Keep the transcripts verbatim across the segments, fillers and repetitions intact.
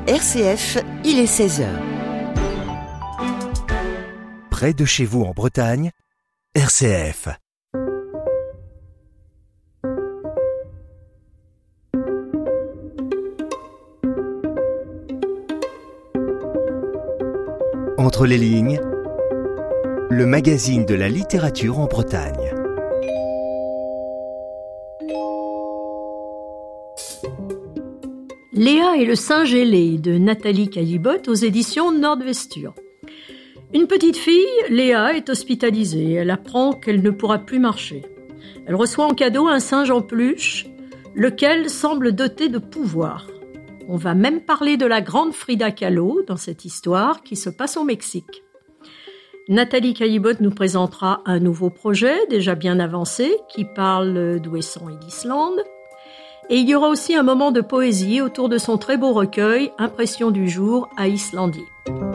R C F, il est seize heures. Près de chez vous en Bretagne, R C F. Entre les lignes, le magazine de la littérature en Bretagne. Léa et le singe ailé de Nathalie Caillebotte aux éditions Nord-Vesture. Une petite fille, Léa, est hospitalisée. Elle apprend qu'elle ne pourra plus marcher. Elle reçoit en cadeau un singe en peluche, lequel semble doté de pouvoirs. On va même parler de la grande Frida Kahlo dans cette histoire qui se passe au Mexique. Nathalie Caillebotte nous présentera un nouveau projet déjà bien avancé qui parle d'Ouessant et d'Islande. Et il y aura aussi un moment de poésie autour de son très beau recueil « Impression du jour à Islandie ».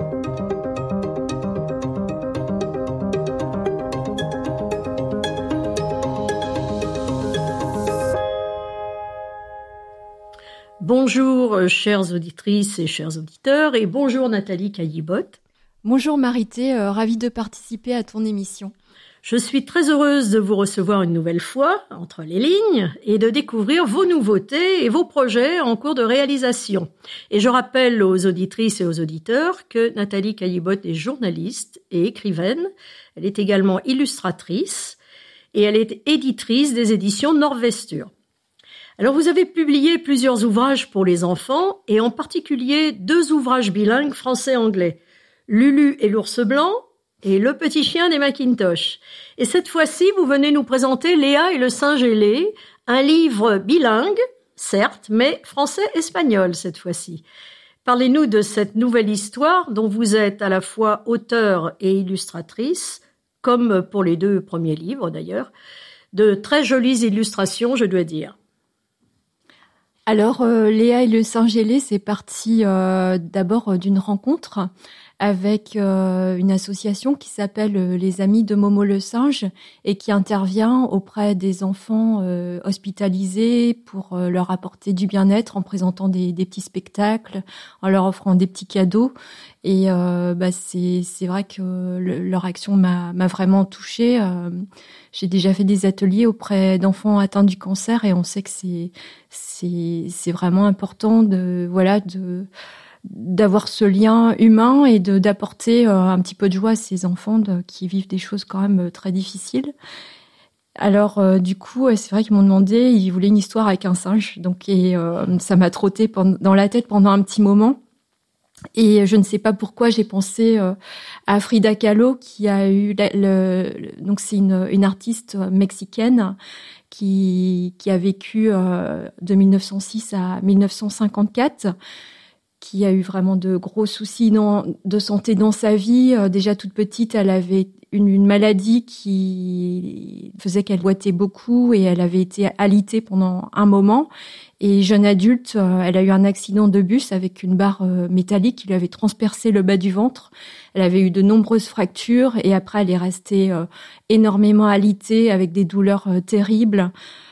Bonjour chères auditrices et chers auditeurs et bonjour Nathalie Caillebotte. Bonjour Marité, euh, ravie de participer à ton émission. Je suis très heureuse de vous recevoir une nouvelle fois, entre les lignes, et de découvrir vos nouveautés et vos projets en cours de réalisation. Et je rappelle aux auditrices et aux auditeurs que Nathalie Caillebotte est journaliste et écrivaine. Elle est également illustratrice et elle est éditrice des éditions Nord-Vesture. Alors vous avez publié plusieurs ouvrages pour les enfants et en particulier deux ouvrages bilingues français-anglais, Lulu et l'ours blanc et Le petit chien des Macintosh. Et cette fois-ci, vous venez nous présenter Léa et le singe ailé, un livre bilingue, certes, mais français-espagnol cette fois-ci. Parlez-nous de cette nouvelle histoire dont vous êtes à la fois auteure et illustratrice, comme pour les deux premiers livres d'ailleurs, de très jolies illustrations, je dois dire. Alors, euh, Léa et le singe ailé, c'est parti euh, d'abord euh, d'une rencontre avec euh, une association qui s'appelle euh, les Amis de Momo le singe et qui intervient auprès des enfants euh, hospitalisés pour euh, leur apporter du bien-être en présentant des, des petits spectacles, en leur offrant des petits cadeaux. Et euh, bah, c'est, c'est vrai que le, leur action m'a, m'a vraiment touchée. Euh, j'ai déjà fait des ateliers auprès d'enfants atteints du cancer et on sait que c'est, c'est, c'est vraiment important de, voilà, de, d'avoir ce lien humain et de d'apporter euh, un petit peu de joie à ces enfants de, qui vivent des choses quand même très difficiles. Alors euh, du coup, c'est vrai qu'ils m'ont demandé, ils voulaient une histoire avec un singe, donc et euh, ça m'a trotté pendant, dans la tête pendant un petit moment. Et je ne sais pas pourquoi j'ai pensé euh, à Frida Kahlo qui a eu le, le donc c'est une une artiste mexicaine qui qui a vécu euh, de mille neuf cent six à mille neuf cent cinquante-quatre, qui a eu vraiment de gros soucis dans, de santé dans sa vie. Euh, déjà toute petite, elle avait une, une maladie qui faisait qu'elle boitait beaucoup et elle avait été alitée pendant un moment. Et jeune adulte, euh, elle a eu un accident de bus avec une barre euh, métallique qui lui avait transpercé le bas du ventre. Elle avait eu de nombreuses fractures et après elle est restée euh, énormément alitée avec des douleurs euh, terribles.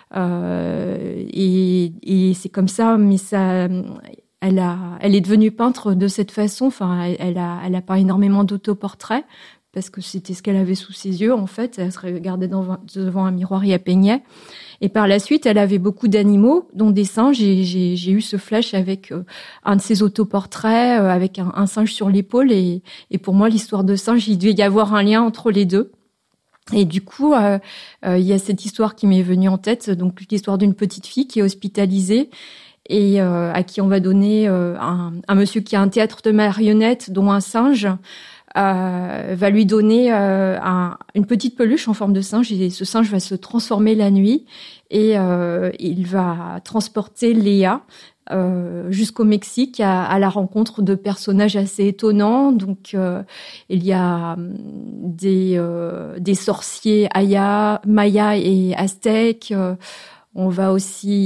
Euh, et, et c'est comme ça, mais ça... Elle a, elle est devenue peintre de cette façon. Enfin, elle, elle a, elle a peint énormément d'autoportraits parce que c'était ce qu'elle avait sous ses yeux. En fait, elle se regardait devant, devant un miroir et elle peignait. Et par la suite, elle avait beaucoup d'animaux, dont des singes. Et j'ai, j'ai eu ce flash avec euh, un de ses autoportraits, euh, avec un, un singe sur l'épaule. Et, et pour moi, l'histoire de singe, il devait y avoir un lien entre les deux. Et du coup, euh, euh, il y a cette histoire qui m'est venue en tête. Donc, l'histoire d'une petite fille qui est hospitalisée et euh, à qui on va donner euh, un, un monsieur qui a un théâtre de marionnettes, dont un singe, euh, va lui donner euh, un, une petite peluche en forme de singe, et ce singe va se transformer la nuit, et euh, il va transporter Léa euh, jusqu'au Mexique à, à la rencontre de personnages assez étonnants. Donc, euh, il y a des, euh, des sorciers Aya, Maya et Aztèques. Euh, on va aussi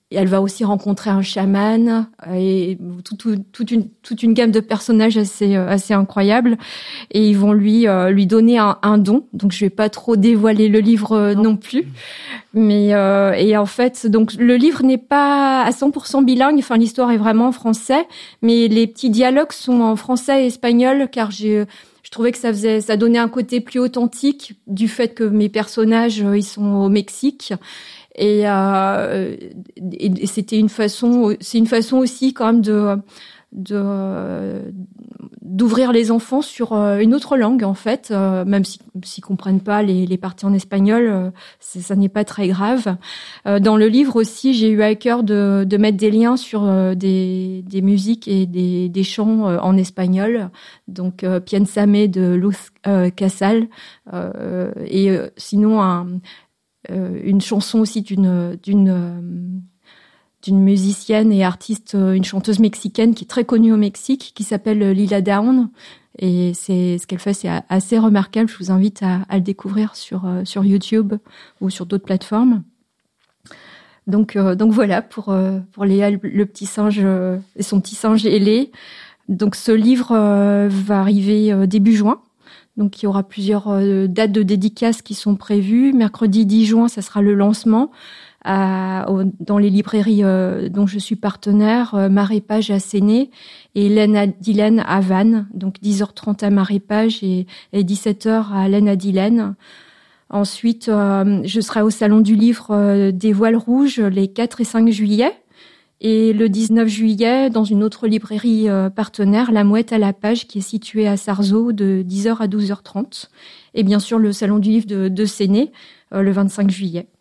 elle va aussi rencontrer un chaman et tout, tout, toute une toute une gamme de personnages assez assez incroyables. Et ils vont lui euh, lui donner un, un don. Donc je vais pas trop dévoiler le livre euh, non. non plus. Mais euh, et en fait, donc le livre n'est pas à cent pour cent bilingue. Enfin, l'histoire est vraiment en français, mais les petits dialogues sont en français et espagnol, car j'ai je trouvais que ça faisait ça donnait un côté plus authentique du fait que mes personnages ils sont au Mexique. Et, euh, et c'était une façon, c'est une façon aussi quand même de, de d'ouvrir les enfants sur une autre langue en fait, euh, même si s'ils comprennent pas les, les parties en espagnol, euh, ça n'est pas très grave. Euh, dans le livre aussi, j'ai eu à cœur de, de mettre des liens sur euh, des, des musiques et des, des chants euh, en espagnol. Donc euh, Piénsame de Luz euh, Casal euh, et euh, sinon un Euh, une chanson aussi d'une d'une euh, d'une musicienne et artiste, euh, une chanteuse mexicaine qui est très connue au Mexique, qui s'appelle Lila Downs. Et c'est ce qu'elle fait, c'est assez remarquable. Je vous invite à, à le découvrir sur euh, sur YouTube ou sur d'autres plateformes. Donc euh, donc voilà pour euh, pour Léa le, le petit singe euh, et son petit singe ailé. Donc ce livre euh, va arriver euh, début juin. Donc, il y aura plusieurs euh, dates de dédicaces qui sont prévues. Mercredi dix juin, ça sera le lancement à, au, dans les librairies euh, dont je suis partenaire, euh, Marée-Page à Séné et Laine à Dillène à Vannes. Donc, dix heures trente à Marée-Page et, et dix-sept heures à Laine à Dillène. Ensuite, euh, je serai au Salon du Livre euh, des Voiles Rouges les quatre et cinq juillet. Et le dix-neuf juillet, dans une autre librairie euh, partenaire, La Mouette à la Page, qui est située à Sarzeau, de dix heures à douze heures trente. Et bien sûr, le Salon du Livre de, de Séné, euh, le vingt-cinq juillet.